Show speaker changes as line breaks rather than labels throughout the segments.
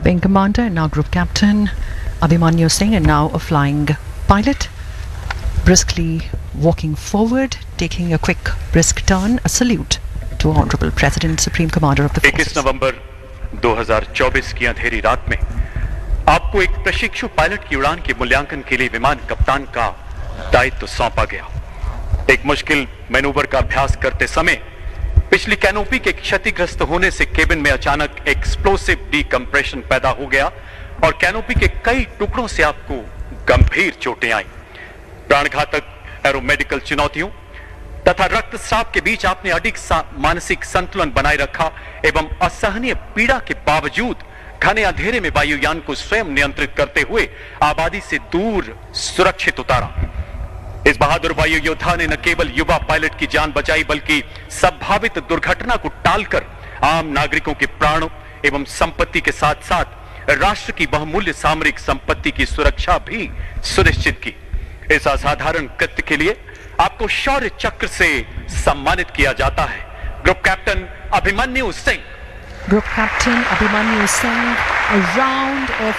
Wing Commander and now Group Captain Abhimanyu Singh, and now a flying pilot, briskly walking forward, taking a quick brisk turn. A salute to Honorable President, Supreme Commander of the Forces.
21 नवंबर 2024 की अंधेरी रात में आपको एक प्रशिक्षु pilot की उड़ान के मूल्यांकन के लिए विमान कप्तान का दायित्व सौंपा गया। एक मुश्किल मैनूवर का अभ्यास करते समय पिछली कैनोपी के क्षतिग्रस्त होने से केबिन में अचानक एक्सप्लोसिव डीकंप्रेशन पैदा हो गया और कैनोपी के कई टुकड़ों से आपको गंभीर चोटें आई। प्राणघातक एरोमेडिकल चुनौतियों तथा रक्तस्राव के बीच आपने अडिग मानसिक संतुलन बनाए रखा एवं असहनीय पीड़ा के बावजूद घने अंधेरे में वायुयान को स्वयं नियंत्रित करते हुए आबादी से दूर सुरक्षित उतारा। इस बहादुर वायु योद्धा ने न केवल युवा पायलट की जान बचाई बल्कि संभावित दुर्घटना को टालकर आम नागरिकों के प्राणों एवं संपत्ति के साथ साथ राष्ट्र की बहुमूल्य सामरिक संपत्ति की सुरक्षा भी सुनिश्चित की। इस असाधारण कृत्य के लिए आपको शौर्य चक्र से सम्मानित किया जाता है। Group captain Abhimanyu Singh.
Group Captain Abhimanyu Singh, a round of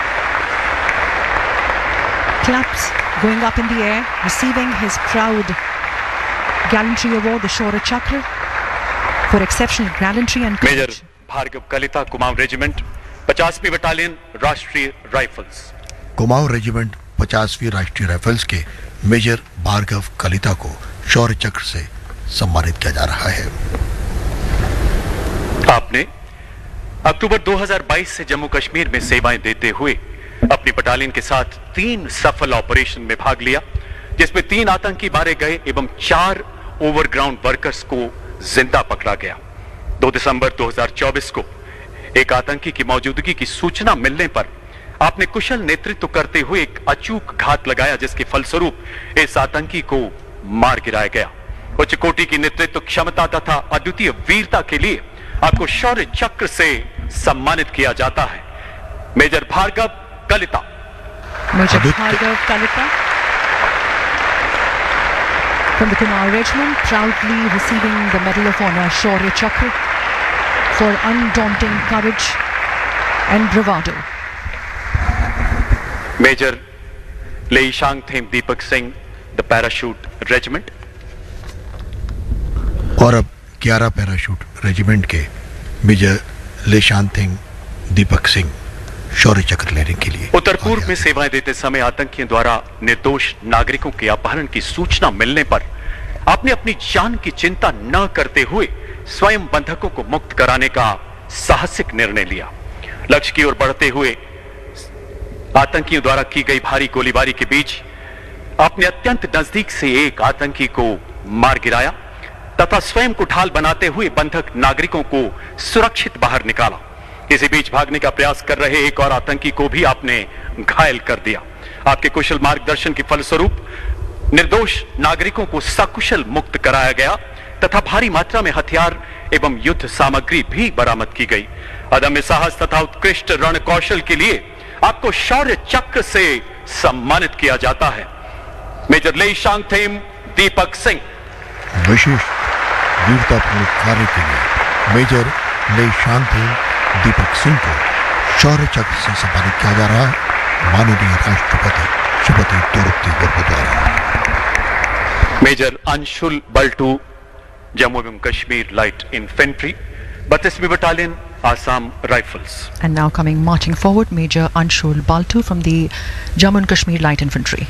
claps going up in the air, receiving his proud gallantry award, the Shaurya Chakra, for exceptional gallantry and courage.
Major Bhargava Kalita, Kumaon regiment 50वीं battalion राष्ट्रीय rifles.
Kumaon regiment 50वीं राष्ट्रीय rifles के major Bhargava Kalita को शौर्य चक्र से सम्मानित किया जा रहा है।
आपने अक्टूबर 2022 से जम्मू कश्मीर में सेवाएं देते हुए अपनी बटालियन के साथ 3 सफल ऑपरेशन में भाग लिया, जिसमें 3 आतंकी मारे गए एवं 4 ओवरग्राउंड वर्कर्स को जिंदा पकड़ा गया। 2 दिसंबर 2024 को एक आतंकी की मौजूदगी की सूचना मिलने पर आपने कुशल नेतृत्व करते हुए एक अचूक घात लगाया, जिसके फलस्वरूप इस आतंकी को मार गिराया गया। उच्च कोटि की नेतृत्व क्षमता तथा अद्वितीय वीरता के लिए आपको शौर्य चक्र से सम्मानित किया जाता है। Major Bhargava Kalita.
Major Bhargav Kalita from the Kumaon Regiment, proudly receiving the Medal of Honor Shaurya Chakra for undaunting courage and bravado.
Major लेईशांगथेम Deepak Singh, the parachute regiment.
और अब 11 पैराशूट रेजिमेंट के मेजर लेशांगथेम दीपक सिंह शौर्य चक्र लेने के लिए
उत्तर पूर्व में सेवाएं देते समय आतंकियों द्वारा निर्दोष नागरिकों के अपहरण की सूचना मिलने पर आपने अपनी जान की चिंता न करते हुए स्वयं बंधकों को मुक्त कराने का साहसिक निर्णय लिया। लक्ष्य की ओर बढ़ते हुए आतंकियों द्वारा की गई भारी गोलीबारी के बीच आपने अत्यंत नजदीक से एक आतंकी को मार गिराया तथा स्वयं को ढाल बनाते हुए बंधक नागरिकों को सुरक्षित बाहर निकाला। इसी बीच भागने का प्रयास कर रहे एक और आतंकी को भी आपने घायल कर दिया। आपके कुशल मार्गदर्शन के फलस्वरूप निर्दोष नागरिकों को सकुशल मुक्त कराया गया तथा भारी मात्रा में हथियार एवं युद्ध सामग्री भी बरामद की गई। अदम्य साहस तथा उत्कृष्ट रण कौशल के लिए आपको शौर्य चक्र से सम्मानित किया जाता है। मेजर लेईशांगथेम दीपक सिंह।
विशेष वीरतापूर्ण कार्य के लिए मेजर लेईशांगथेम दीपक सिंह को शौर्य चक्र से सम्मानित किया जा रहा है माननीय राष्ट्रपति श्रीमती द्रौपदी मुर्मू द्वारा।
मेजर अंशुल बल्टू, जम्मू एवं Kashmir light infantry 32वीं battalion Assam Rifles.
And now coming marching forward, Major Anshul Baltu from the Jammu and Kashmir Light Infantry.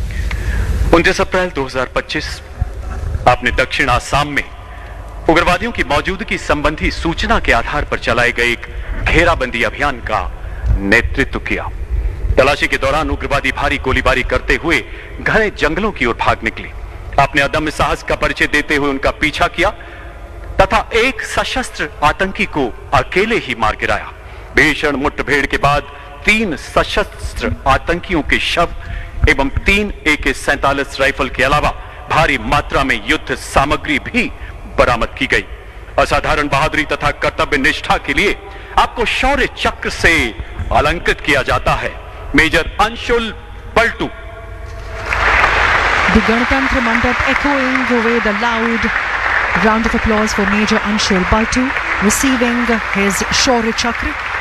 29 अप्रैल 2025 आपने दक्षिण आसाम में उग्रवादियों की मौजूदगी संबंधी सूचना के आधार पर चलाए गए एक घेराबंदी अभियान का नेतृत्व किया। तलाशी के दौरान उग्रवादी भारी गोलीबारी करते हुए घने जंगलों की ओर भाग निकले। आपने अदम्य साहस का परिचय देते हुए उनका पीछा किया तथा एक सशस्त्र आतंकी को अकेले ही मार गिराया। भीषण मुठभेड़ के बाद 3 सशस्त्र आतंकियों के शव एवं 3 AK-47 राइफल के अलावा भारी मात्रा में युद्ध सामग्री भी बरामद की गई। असाधारण बहादुरी तथा कर्तव्य निष्ठा के लिए आपको शौर्य चक्र से अलंकृत किया जाता है। Major Anshul bolt.
The Ganatantra Mandap echoing away the loud round of applause for Major Anshul Baltu, receiving his Shaurya Chakra